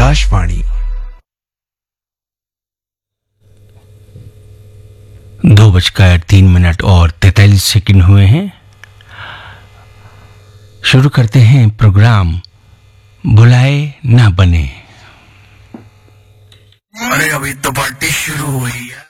आकाशवाणी। 2:03 और 43 सेकंड हुए हैं। शुरू करते हैं प्रोग्राम बुलाए ना बने। अरे अभी तो पार्टी शुरू हुई है।